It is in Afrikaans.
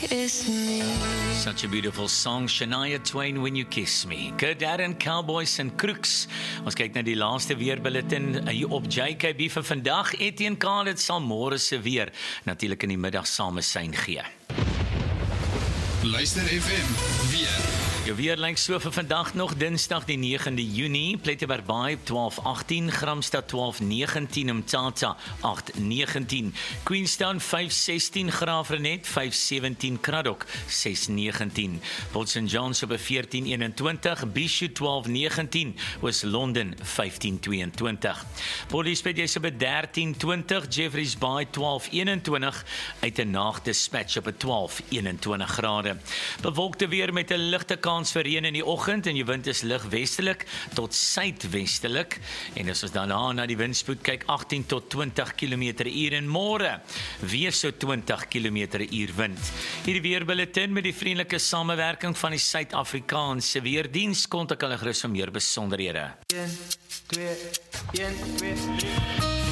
kiss me. Such a beautiful song, Shania Twain, When You Kiss Me. Kurt Darren, Cowboys en Crooks. Ons kyk na die laaste weerbulletin hier op JKB vir vandag. Etienne K, dit sal môre se weer natuurlik in die middag samesyn gee. Luister FM, weer. Jou weer lyk so vir vandag nog Dinsdag die 9de Junie, Plettenberg Baai 12:18, Gramstad 12:19, Mthatha 8:19, Queenstown 5:16, Graafrenet 5:17, Kraddock 6:19, Port St. John's op 14:21, Bishop 12:19, Oos-London 15:22, Port Elizabeth is op 13:20, Jeffreys Bay 12:21, Uitenaag Dispatch op 12:21 grade. Bewolkte weer met 'n ligte kans vir reën in die oggend en die wind is lig westelik tot suidwestelik en as ons daarna na die windspoed kyk 18 tot 20 km/h en môre weer so 20 km/h wind. Hierdie weerbulletin met die vriendelike samewerking van die Suid-Afrikaanse Weerdiens kontak hulle gerus vir meer besonderhede. 1, 2, 1, 2, 3